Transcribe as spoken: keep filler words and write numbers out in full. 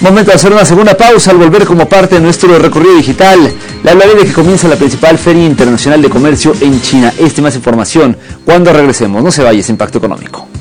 Momento de hacer una segunda pausa. Al volver como parte de nuestro recorrido digital, le hablaré de que comienza la principal Feria Internacional de Comercio en China. Esta y más información cuando regresemos. No se vaya, es Impacto Económico.